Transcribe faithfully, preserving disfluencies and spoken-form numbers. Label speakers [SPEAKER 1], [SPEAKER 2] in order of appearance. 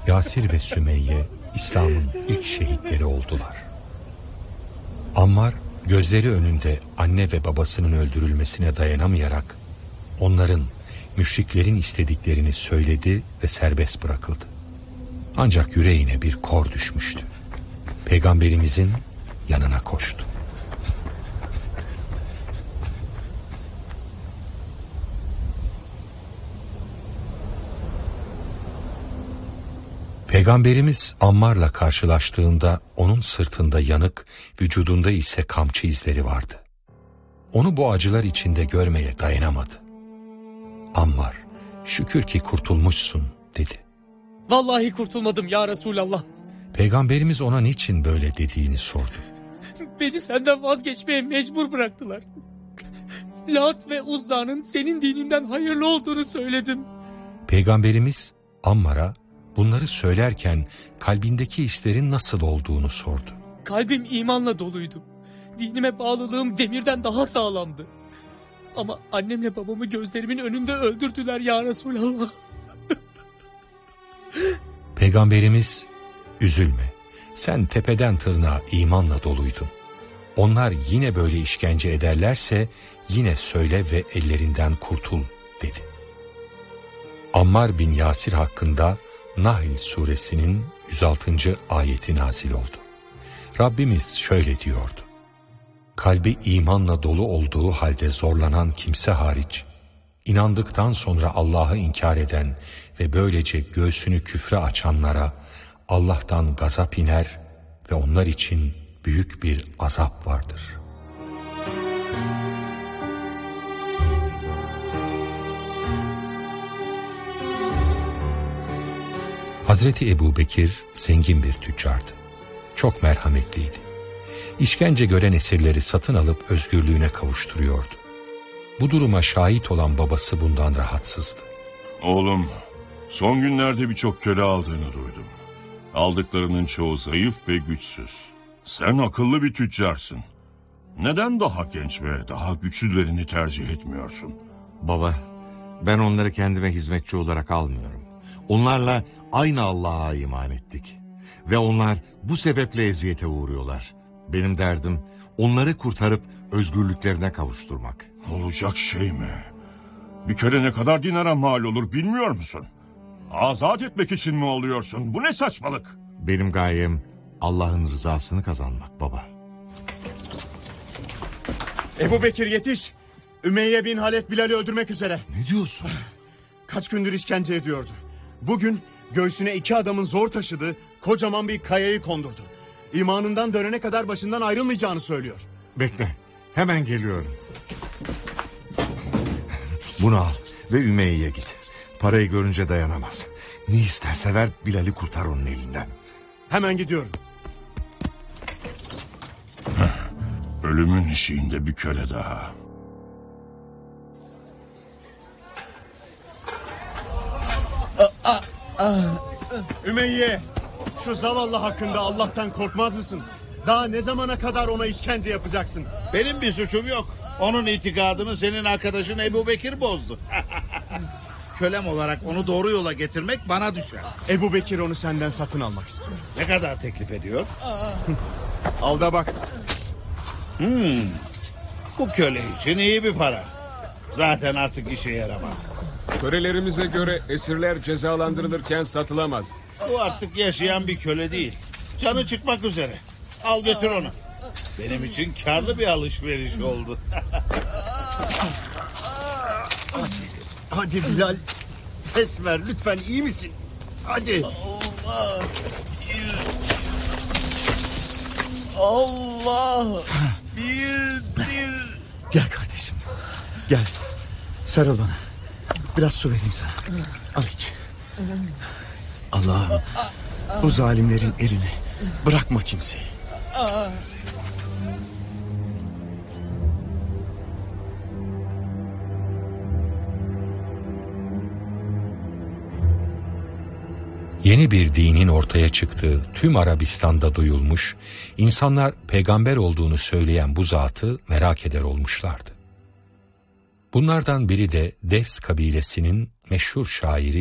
[SPEAKER 1] Yasir ve Sümeyye İslam'ın ilk şehitleri oldular. Ammar gözleri önünde anne ve babasının öldürülmesine dayanamayarak onların, müşriklerin istediklerini söyledi ve serbest bırakıldı. Ancak yüreğine bir kor düşmüştü. Peygamberimizin yanına koştu. Peygamberimiz Ammar'la karşılaştığında onun sırtında yanık, vücudunda ise kamçı izleri vardı. Onu bu acılar içinde görmeye dayanamadı. Ammar, şükür ki kurtulmuşsun dedi.
[SPEAKER 2] Vallahi kurtulmadım ya Resulallah.
[SPEAKER 1] Peygamberimiz ona niçin böyle dediğini sordu.
[SPEAKER 2] Beni senden vazgeçmeye mecbur bıraktılar. Lat ve Uzza'nın senin dininden hayırlı olduğunu söyledim.
[SPEAKER 1] Peygamberimiz Ammar'a bunları söylerken kalbindeki hislerin nasıl olduğunu sordu.
[SPEAKER 2] Kalbim imanla doluydu. Dinime bağlılığım demirden daha sağlamdı. Ama annemle babamı gözlerimin önünde öldürdüler ya Resulallah.
[SPEAKER 1] Peygamberimiz, üzülme, sen tepeden tırnağa imanla doluydun. Onlar yine böyle işkence ederlerse yine söyle ve ellerinden kurtul dedi. Ammar bin Yasir hakkında Nahl suresinin yüz altıncı ayeti nazil oldu. Rabbimiz şöyle diyordu. Kalbi imanla dolu olduğu halde zorlanan kimse hariç, inandıktan sonra Allah'ı inkar eden ve böylece göğsünü küfre açanlara Allah'tan gazap iner ve onlar için büyük bir azap vardır. Hazreti Ebu Bekir zengin bir tüccardı. Çok merhametliydi. İşkence gören esirleri satın alıp özgürlüğüne kavuşturuyordu. Bu duruma şahit olan babası bundan rahatsızdı.
[SPEAKER 3] Oğlum, son günlerde birçok köle aldığını duydum. Aldıklarının çoğu zayıf ve güçsüz. Sen akıllı bir tüccarsın. Neden daha genç ve daha güçlülerini tercih etmiyorsun?
[SPEAKER 4] Baba, ben onları kendime hizmetçi olarak almıyorum. Onlarla aynı Allah'a iman ettik. Ve onlar bu sebeple eziyete uğruyorlar. Benim derdim onları kurtarıp özgürlüklerine kavuşturmak.
[SPEAKER 3] Olacak şey mi? Bir köle ne kadar dinara mal olur bilmiyor musun? Azat etmek için mi oluyorsun? Bu ne saçmalık?
[SPEAKER 4] Benim gayem Allah'ın rızasını kazanmak baba.
[SPEAKER 5] Ebu Bekir yetiş. Ümeyye bin Halef Bilal'i öldürmek üzere.
[SPEAKER 4] Ne diyorsun?
[SPEAKER 5] Kaç gündür işkence ediyordu. Bugün göğsüne iki adamın zor taşıdığı kocaman bir kayayı kondurdu. İmanından dönene kadar başından ayrılmayacağını söylüyor.
[SPEAKER 4] Bekle, hemen geliyorum. Bunu al ve Ümeyye'ye git. Parayı görünce dayanamaz. Ne isterse ver, Bilal'i kurtar onun elinden.
[SPEAKER 5] Hemen gidiyorum.
[SPEAKER 3] Ölümün eşiğinde bir köle daha.
[SPEAKER 5] Ümeyye, şu zavallı hakkında Allah'tan korkmaz mısın? Daha ne zamana kadar ona işkence yapacaksın?
[SPEAKER 6] Benim bir suçum yok. Onun itikadını senin arkadaşın Ebu Bekir bozdu. Kölem olarak onu doğru yola getirmek bana düşer.
[SPEAKER 5] Ebu Bekir onu senden satın almak istiyor.
[SPEAKER 6] Ne kadar teklif ediyor?
[SPEAKER 5] Al da bak.
[SPEAKER 6] Hmm, bu köle için iyi bir para. Zaten artık işe yaramaz.
[SPEAKER 7] Törelerimize göre esirler cezalandırılırken satılamaz.
[SPEAKER 6] Bu artık yaşayan bir köle değil. Canı çıkmak üzere. Al götür onu. Benim için karlı bir alışveriş oldu.
[SPEAKER 5] Hadi, hadi Bilal. Ses ver lütfen, iyi misin? Hadi.
[SPEAKER 6] Allah. Allah. Birdir.
[SPEAKER 5] Gel kardeşim. Gel. Sarıl bana. Biraz su vereyim sana. Al iç. Allah'ım, bu zalimlerin eline bırakma kimseyi.
[SPEAKER 1] Yeni bir dinin ortaya çıktığı tüm Arabistan'da duyulmuş, insanlar peygamber olduğunu söyleyen bu zatı merak eder olmuşlardı. Bunlardan biri de Devs kabilesinin meşhur şairi